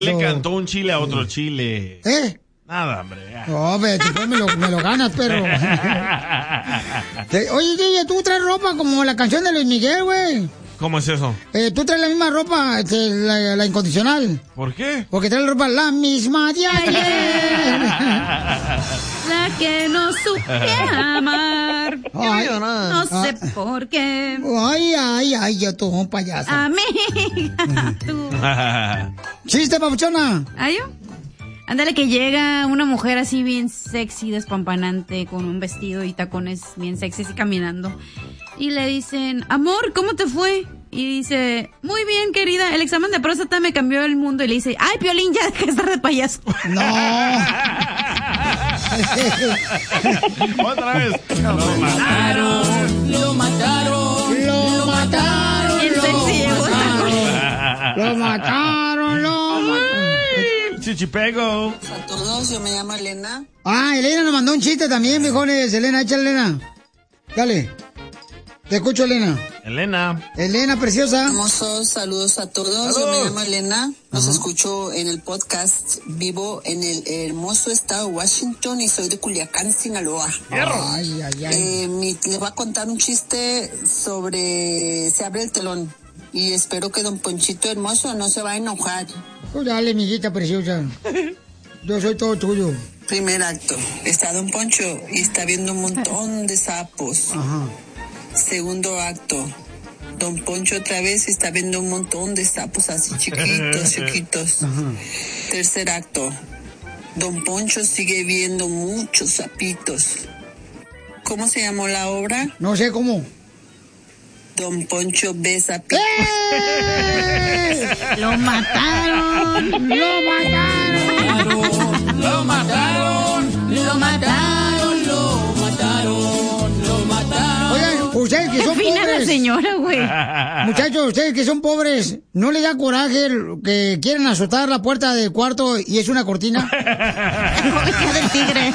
Le cantó un chile a otro chile. Nada, hombre. No, después me lo ganas, perro. Oye, DJ, tú traes ropa como la canción de Luis Miguel, güey. ¿Cómo es eso? Tú traes la misma ropa, la incondicional. ¿Por qué? Porque traes la ropa la misma de ayer. La que no supe amar. Ay, no sé por qué. Ay, yo tú, un payaso. Amiga, tú. ¿Chiste, papuchona? ¿Ay, yo? Ándale, que llega una mujer así bien sexy, despampanante, con un vestido y tacones bien sexy y caminando. Y le dicen, amor, ¿cómo te fue? Y dice, muy bien, querida, el examen de próstata me cambió el mundo. Y le dice, ay, Piolín, ya deja de estar de payaso. No. Otra vez. Lo mataron. Bien sexy llegó. Lo mataron. Chichipego. A todos, yo me llamo Elena. Elena nos mandó un chiste también, viejones. Elena, échale, Elena. Dale. Te escucho, Elena. Elena, preciosa. Hermosos, saludos a todos. Yo me llamo Elena. Los escucho en el podcast. Vivo en el hermoso estado de Washington y soy de Culiacán, Sinaloa. Les voy a contar un chiste sobre Se abre el telón. Y espero que don Ponchito hermoso no se va a enojar. Pues dale, mijita preciosa. Yo soy todo tuyo. Primer acto. Está don Poncho y está viendo un montón de sapos. Ajá. Segundo acto. Don Poncho otra vez está viendo un montón de sapos así chiquitos. Ajá. Tercer acto. Don Poncho sigue viendo muchos sapitos. ¿Cómo se llamó la obra? No sé cómo. Don Poncho ve sapitos. ¡Lo mataron! ¡Lo mataron! ¡Lo mataron! ¡Lo mataron! ¡Lo mataron! ¡Lo mataron! Oigan, ustedes que son Fina pobres. la señora, güey. Muchachos, ustedes que son pobres, ¿no les da coraje que quieren azotar la puerta del cuarto y es una cortina? Cobija del tigre.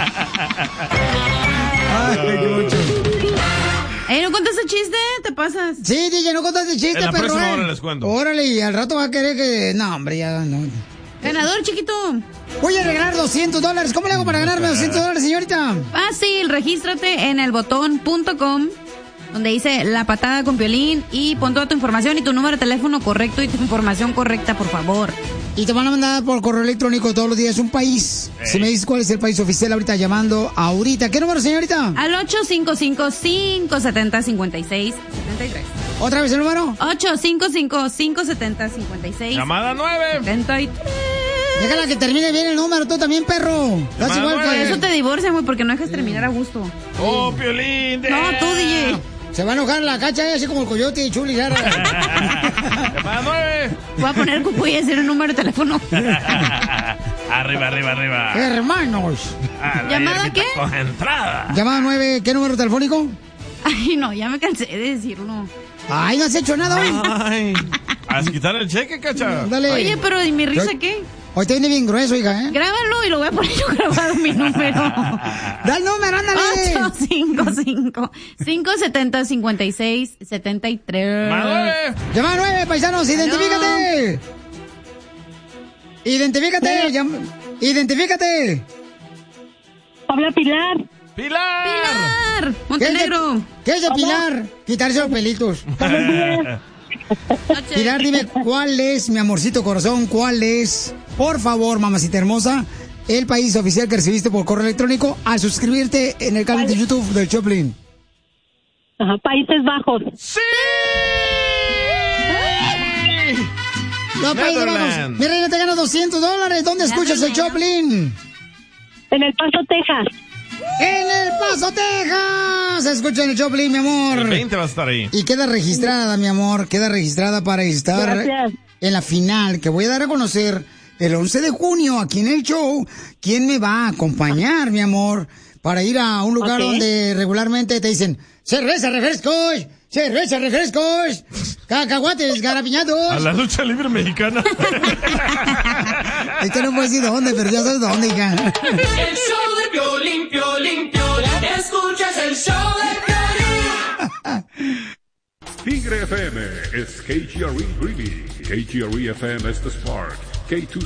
Ay, qué mucho. ¿No contaste chiste? ¿Te pasas? Sí, DJ, no contaste chiste, En la pero próxima hora les cuento. Órale, y al rato va a querer que... No, hombre, ya no. Ganador, chiquito. Voy a regalar $200. ¿Cómo le hago para ganarme $200, señorita? Fácil, regístrate en elbotón.com, donde dice La Patada con Piolín, y pon toda tu información y tu número de teléfono correcto y tu información correcta, por favor. Y te van a mandar por correo electrónico todos los días un país. Si me dices cuál es el país oficial ahorita llamando ahorita. ¿Qué número, señorita? Al 855-570-5673. ¿Otra vez el número? 855-570-5673. Llamada 9. Déjala que termine bien el número, tú también, perro. No es igual Por que... eso te divorcian, güey, porque no dejas terminar a gusto. ¡Oh, Piolín! No, tú, DJ. Se va a enojar la cacha, así como el coyote y Chuli. Llamada 9. Voy a poner cupo y hacer un número de teléfono. Arriba. Hermanos. ¿Llamada qué? Concentrada. Llamada 9, ¿qué número telefónico? Ay, no, ya me cansé de decirlo. Ay, no has hecho nada hoy. Ay, ¿vas a quitar el cheque, cacha? Dale. Oye, pero ¿y mi risa qué? Hoy te viene bien grueso, hija, ¿eh? Grábalo y lo voy a poner yo grabado mi número. Da el número, ándale. 855-570-5673. Llamada 9, paisanos, identifícate. Identifícate. Habla Pilar. ¡Pilar! Montenegro. ¿Qué es de Pilar? Quitarse los pelitos. Pilar, dime, ¿cuál es, mi amorcito corazón? ¿Cuál es, por favor, mamacita hermosa, el país oficial que recibiste por correo electrónico al suscribirte en el canal de YouTube del Choplin? Ajá, Países Bajos. ¡Sí! Los Países Bajos. Mi reina, te gana $200. ¿Dónde escuchas el Choplin? En El Paso, Texas. ¡En El Paso, Texas! Escucha el Choplin, mi amor. El 20 va a estar ahí. Y queda registrada, mi amor. Queda registrada para estar Gracias. en la final que voy a dar a conocer el 11 de junio aquí en el show. ¿Quién me va a acompañar, mi amor? Para ir a un lugar donde regularmente te dicen cerveza, refrescos, cacahuates, garapiñados. A la lucha libre mexicana. Esto no puedo decir dónde, pero ya sabes dónde, hija. El show de Piolín. Escuchas el show de Piolín. Tigre FM es KGRE Greeley. KGRE FM es The Spark. K2